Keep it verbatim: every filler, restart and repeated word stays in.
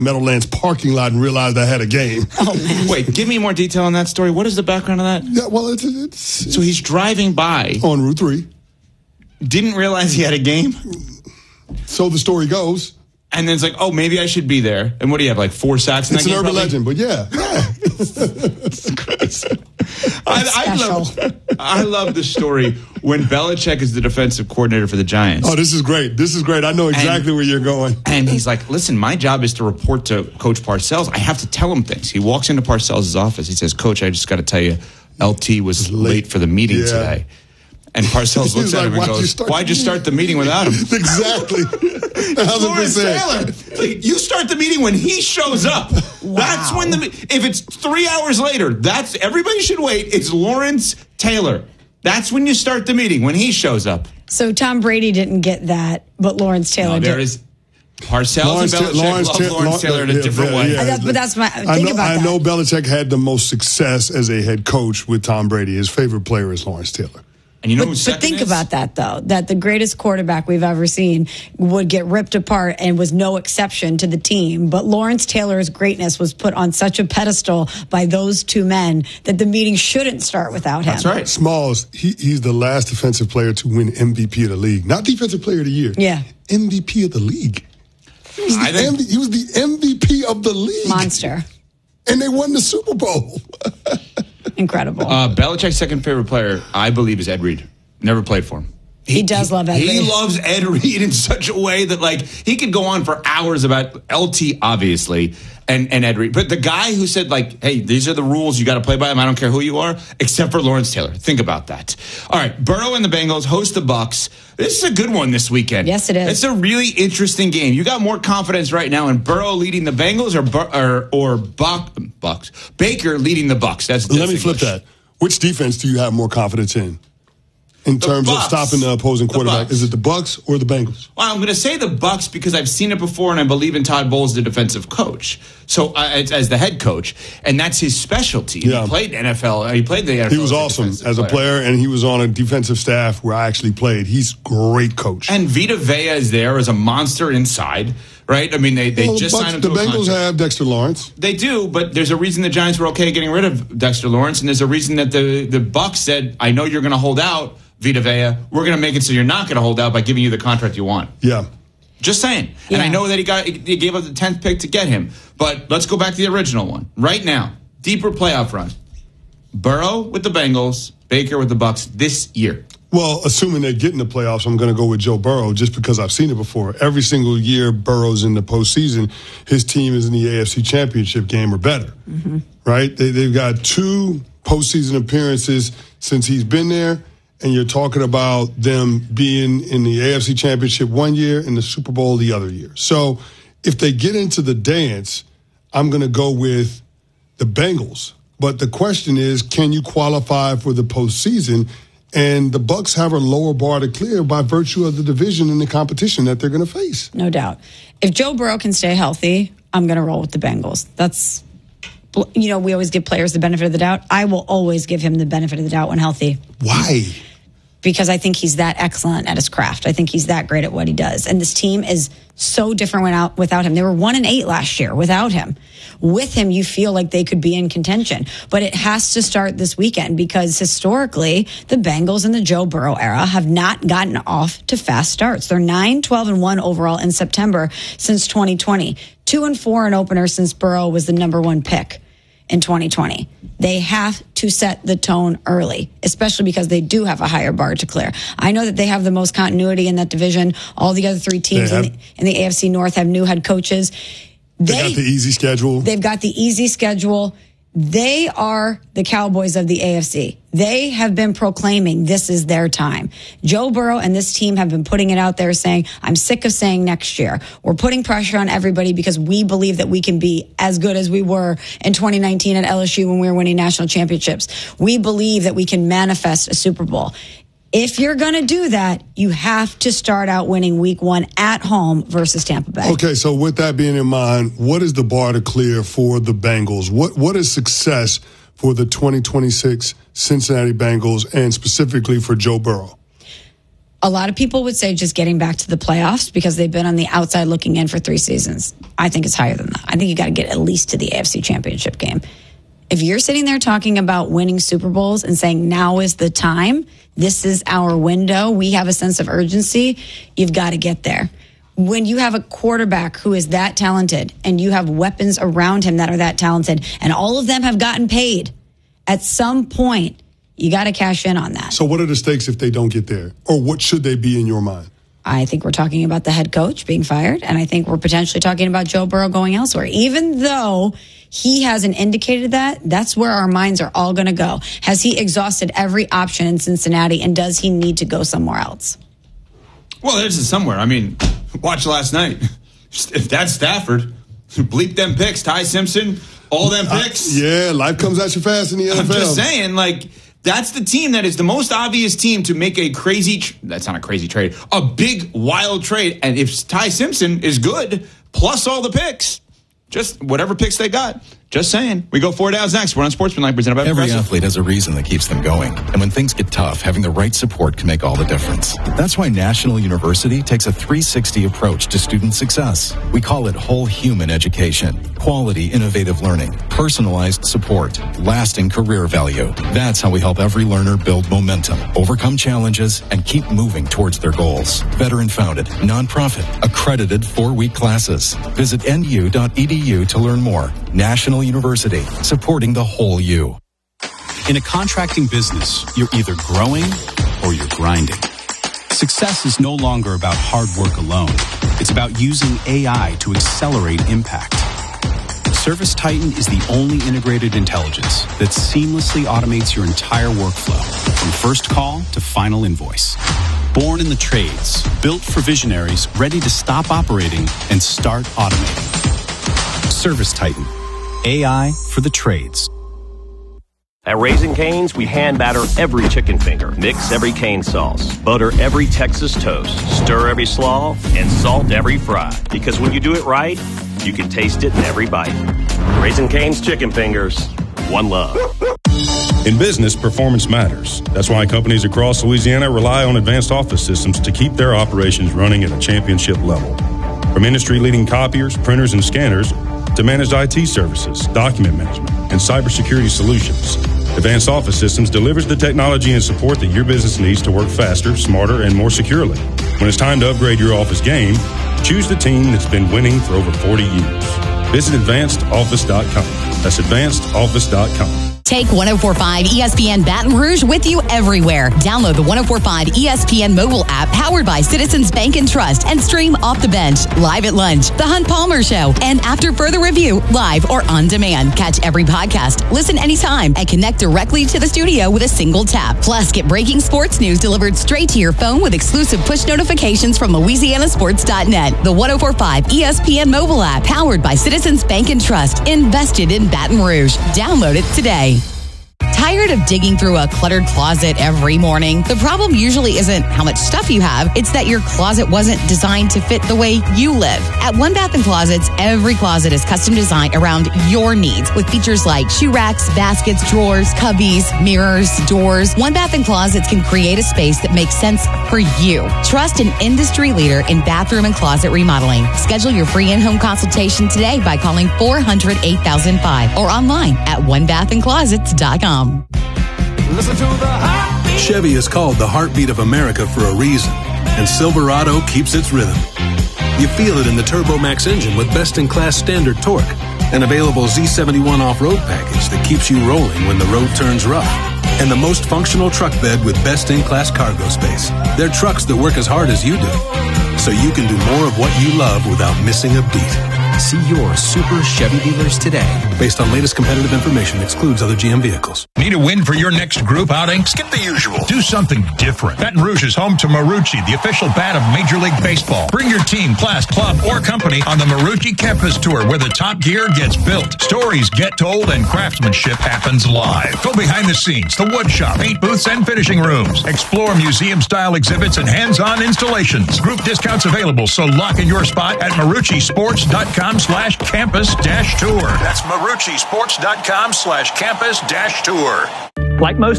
Meadowlands parking lot and realized I had a game. Oh, man. Wait, give me more detail on that story. What is the background of that? Yeah, well, it's, it's, it's So he's driving by. on Route three. Didn't realize he had a game. So the story goes. And then it's like, oh, maybe I should be there. And what do you have, like four sacks in It's that an game? urban probably? legend, but yeah. I, I, love, I love the story when Belichick is the defensive coordinator for the Giants. Oh, this is great. This is great. I know exactly and, where you're going. And he's like, listen, my job is to report to Coach Parcells. I have to tell him things. He walks into Parcells' office. He says, Coach, I just got to tell you, L T was late, late for the meeting yeah. today. And Parcells looks at like, him and goes, you why'd you start the meeting without him? Exactly. Lawrence Taylor. Like, you start the meeting when he shows up. Wow. That's when the if it's three hours later, that's everybody should wait. It's Lawrence Taylor. That's when you start the meeting, when he shows up. So Tom Brady didn't get that, but Lawrence Taylor no, there did. is Parcells Lawrence and Belichick Ta- Lawrence love Ta- Lawrence Taylor in a yeah, different yeah, way. yeah. That's, but that's my think I know, about I that. know Belichick had the most success as a head coach with Tom Brady. His favorite player is Lawrence Taylor. And you know but, who's but second think is? about that, though, that the greatest quarterback we've ever seen would get ripped apart and was no exception to the team. But Lawrence Taylor's greatness was put on such a pedestal by those two men that the meeting shouldn't start without him. That's right. Smalls, he, he's the last defensive player to win M V P of the league. Not defensive player of the year. Yeah. M V P of the league. He was the, I think- M V, he was the M V P of the league. Monster. And they won the Super Bowl. Incredible. Uh, Belichick's second favorite player, I believe, is Ed Reed. Never played for him. He, he does love Ed he Reed. He loves Ed Reed in such a way that, like, he could go on for hours about L T, obviously, and, and Ed Reed. But the guy who said, like, hey, these are the rules, you got to play by them, I don't care who you are, except for Lawrence Taylor. Think about that. All right, Burrow and the Bengals host the Bucs. This is a good one this weekend. Yes, it is. It's a really interesting game. You got more confidence right now in Burrow leading the Bengals or or, or Buck, Bucks Baker leading the Bucs? That's Let me flip that. Which defense do you have more confidence in? In The terms Bucs. of stopping the opposing The quarterback, Bucs. is it the Bucks or the Bengals? Well, I'm going to say the Bucs because I've seen it before, and I believe in Todd Bowles, the defensive coach. So uh, as, as the head coach, and that's his specialty. Yeah. He played N F L. He played the N F L. He was awesome as a player, and he was on a defensive staff where I actually played. He's a great coach. And Vita Vea is there as a monster inside, right? I mean, they, they well, just the Bucs, signed him the to a Bengals contract. have Dexter Lawrence. They do, but there's a reason the Giants were okay getting rid of Dexter Lawrence, and there's a reason that the the Bucs said, "I know you're going to hold out, Vita Vea. We're going to make it so you're not going to hold out by giving you the contract you want." Yeah. Just saying. Yeah. And I know that he got he gave up the tenth pick to get him. But let's go back to the original one. Right now, deeper playoff run. Burrow with the Bengals, Baker with the Bucs this year. Well, assuming they get in the playoffs, I'm going to go with Joe Burrow just because I've seen it before. Every single year Burrow's in the postseason, his team is in the A F C Championship game or better, mm-hmm. right? They, they've got two postseason appearances since he's been there, and you're talking about them being in the A F C Championship one year and the Super Bowl the other year. So if they get into the dance, I'm going to go with the Bengals. But the question is, can you qualify for the postseason? And the Bucs have a lower bar to clear by virtue of the division and the competition that they're going to face. No doubt. If Joe Burrow can stay healthy, I'm going to roll with the Bengals. That's, you know, we always give players the benefit of the doubt. I will always give him the benefit of the doubt when healthy. Why? Because I think he's that excellent at his craft. I think he's that great at what he does. And this team is so different without, without him. They were one and eight last year without him. With him, you feel like they could be in contention. But it has to start this weekend because historically, the Bengals in the Joe Burrow era have not gotten off to fast starts. They're nine, twelve, and one overall in September since twenty twenty. two and four in opener since Burrow was the number one pick in twenty twenty. They have to set the tone early, especially because they do have a higher bar to clear. I know that they have the most continuity in that division. All the other three teams in the, in the A F C North have new head coaches. They, They got the easy schedule. They've got the easy schedule. They are the Cowboys of the A F C. They have been proclaiming this is their time. Joe Burrow and this team have been putting it out there saying, I'm sick of saying next year. We're putting pressure on everybody because we believe that we can be as good as we were in twenty nineteen at L S U when we were winning national championships. We believe that we can manifest a Super Bowl. If you're going to do that, you have to start out winning week one at home versus Tampa Bay. Okay, so with that being in mind, what is the bar to clear for the Bengals? What What is success for the twenty twenty-six Cincinnati Bengals and specifically for Joe Burrow? A lot of people would say just getting back to the playoffs because they've been on the outside looking in for three seasons. I think it's higher than that. I think you got to get at least to the A F C Championship game. If you're sitting there talking about winning Super Bowls and saying now is the time, this is our window, we have a sense of urgency, you've got to get there. When you have a quarterback who is that talented and you have weapons around him that are that talented and all of them have gotten paid, at some point, you got to cash in on that. So what are the stakes if they don't get there? Or what should they be in your mind? I think we're talking about the head coach being fired, and I think we're potentially talking about Joe Burrow going elsewhere. Even though he hasn't indicated that, that's where our minds are all going to go. Has he exhausted every option in Cincinnati, and does he need to go somewhere else? Well, there's somewhere. I mean, watch last night. If that's Stafford, bleep them picks. Ty Simpson, all them picks. Uh, yeah, life comes at you fast in the N F L. I'm just saying, like, that's the team that is the most obvious team to make a crazy, tr- that's not a crazy trade, a big, wild trade. And if Ty Simpson is good, plus all the picks, just whatever picks they got. Just saying. We go four downs next. We're on Sportsmanlike, presented by Every Progressive. athlete has a reason that keeps them going. And when things get tough, having the right support can make all the difference. That's why National University takes a three sixty approach to student success. We call it whole human education. Quality, innovative learning, personalized support, lasting career value. That's how we help every learner build momentum, overcome challenges, and keep moving towards their goals. Veteran-founded, nonprofit, accredited four-week classes. Visit N U dot E D U to learn more. National University, supporting the whole you. In a contracting business, you're either growing or you're grinding. Success is no longer about hard work alone. It's about using A I to accelerate impact. ServiceTitan is the only integrated intelligence that seamlessly automates your entire workflow, from first call to final invoice. Born in the trades, built for visionaries ready to stop operating and start automating. ServiceTitan. A I for the trades. At Raising Cane's, we hand batter every chicken finger, mix every cane sauce, butter every Texas toast, stir every slaw, and salt every fry. Because when you do it right, you can taste it in every bite. Raising Cane's chicken fingers, one love. In business, performance matters. That's why companies across Louisiana rely on advanced office systems to keep their operations running at a championship level. From industry-leading copiers, printers, and scanners, to managed I T services, document management, and cybersecurity solutions, Advanced Office Systems delivers the technology and support that your business needs to work faster, smarter, and more securely. When it's time to upgrade your office game, choose the team that's been winning for over forty years. Visit advanced office dot com. That's advanced office dot com. Take one oh four point five E S P N Baton Rouge with you everywhere. Download the one oh four point five E S P N mobile app powered by Citizens Bank and Trust and stream Off the Bench, Live at Lunch, The Hunt Palmer Show, and After Further Review, live or on demand. Catch every podcast, listen anytime, and connect directly to the studio with a single tap. Plus, get breaking sports news delivered straight to your phone with exclusive push notifications from Louisiana Sports dot net. The one oh four point five E S P N mobile app powered by Citizens Bank and Trust, invested in Baton Rouge. Download it today. Tired of digging through a cluttered closet every morning? The problem usually isn't how much stuff you have. It's that your closet wasn't designed to fit the way you live. At One Bath and Closets, every closet is custom designed around your needs with features like shoe racks, baskets, drawers, cubbies, mirrors, doors. One Bath and Closets can create a space that makes sense for you. Trust an industry leader in bathroom and closet remodeling. Schedule your free in-home consultation today by calling four hundred, eight thousand five or online at one bath and closets dot com. Listen to the heartbeat. Chevy is called the heartbeat of America for a reason, and Silverado keeps its rhythm. You feel it in the Turbo Max engine with best-in-class standard torque, an available Z seventy-one off-road package that keeps you rolling when the road turns rough, and the most functional truck bed with best-in-class cargo space. They're trucks that work as hard as you do, so you can do more of what you love without missing a beat. See your Super Chevy dealers today. Based on latest competitive information, excludes other G M vehicles. Need a win for your next group outing? Skip the usual. Do something different. Baton Rouge is home to Marucci, the official bat of Major League Baseball. Bring your team, class, club, or company on the Marucci Campus Tour, where the top gear gets built, stories get told, and craftsmanship happens live. Go behind the scenes, the wood shop, paint booths, and finishing rooms. Explore museum-style exhibits and hands-on installations. Group discounts available, so lock in your spot at marucci sports dot com slash campus dash tour. That's marucci sports dot com slash campus dash tour. Like most